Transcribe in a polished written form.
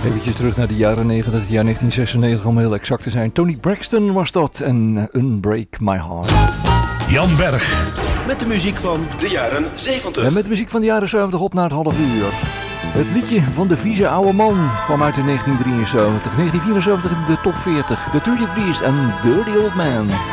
Eventjes terug naar de jaren 90, het jaar 1996 om heel exact te zijn. Toni Braxton was dat en Unbreak My Heart. Jan Berg. Met de muziek van de jaren 70. En met de muziek van de jaren 70 op naar het half uur. Het liedje van de vieze oude man kwam uit in 1973. 1974 in de top 40. The 30 Degrees en Dirty Old Man.